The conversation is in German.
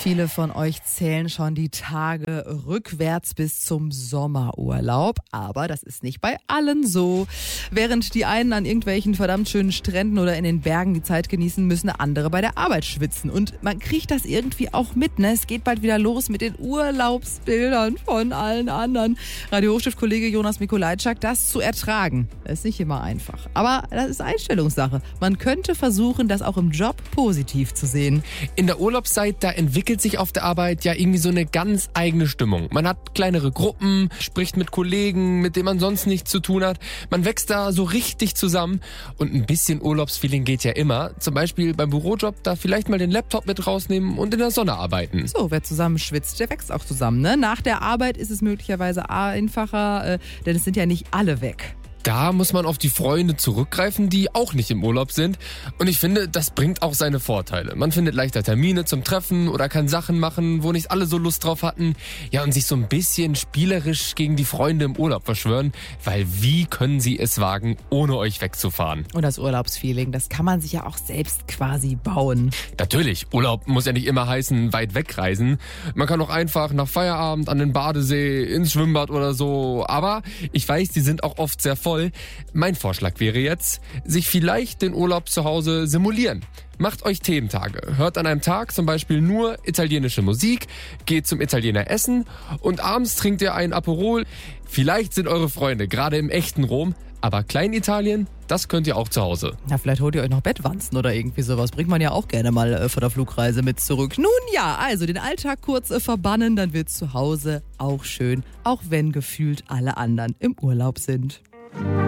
Viele von euch zählen schon die Tage rückwärts bis zum Sommerurlaub. Aber das ist nicht bei allen so. Während die einen an irgendwelchen verdammt schönen Stränden oder in den Bergen die Zeit genießen, müssen andere bei der Arbeit schwitzen. Und man kriegt das irgendwie auch mit, ne? Es geht bald wieder los mit den Urlaubsbildern von allen anderen. Radio Hochstift-Kollege Jonas Mikolajczak, das zu ertragen, das ist nicht immer einfach. Aber das ist Einstellungssache. Man könnte versuchen, das auch im Job positiv zu sehen. In der Urlaubszeit, da entwickelt sich auf der Arbeit ja irgendwie so eine ganz eigene Stimmung. Man hat kleinere Gruppen, spricht mit Kollegen, mit denen man sonst nichts zu tun hat. Man wächst da so richtig zusammen und ein bisschen Urlaubsfeeling geht ja immer. Zum Beispiel beim Bürojob da vielleicht mal den Laptop mit rausnehmen und in der Sonne arbeiten. So, wer zusammen schwitzt, der wächst auch zusammen, ne? Nach der Arbeit ist es möglicherweise einfacher, denn es sind ja nicht alle weg. Da muss man auf die Freunde zurückgreifen, die auch nicht im Urlaub sind. Und ich finde, das bringt auch seine Vorteile. Man findet leichter Termine zum Treffen oder kann Sachen machen, wo nicht alle so Lust drauf hatten. Ja, und sich so ein bisschen spielerisch gegen die Freunde im Urlaub verschwören. Weil wie können sie es wagen, ohne euch wegzufahren? Und das Urlaubsfeeling, das kann man sich ja auch selbst quasi bauen. Natürlich, Urlaub muss ja nicht immer heißen, weit wegreisen. Man kann auch einfach nach Feierabend an den Badesee, ins Schwimmbad oder so. Aber ich weiß, die sind auch oft sehr voll. Mein Vorschlag wäre jetzt, sich vielleicht den Urlaub zu Hause simulieren. Macht euch Thementage. Hört an einem Tag zum Beispiel nur italienische Musik, geht zum Italiener essen und abends trinkt ihr einen Aperol. Vielleicht sind eure Freunde gerade im echten Rom, aber Kleinitalien, das könnt ihr auch zu Hause. Ja, vielleicht holt ihr euch noch Bettwanzen oder irgendwie sowas. Bringt man ja auch gerne mal vor der Flugreise mit zurück. Nun ja, also den Alltag kurz verbannen, dann wird's zu Hause auch schön, auch wenn gefühlt alle anderen im Urlaub sind.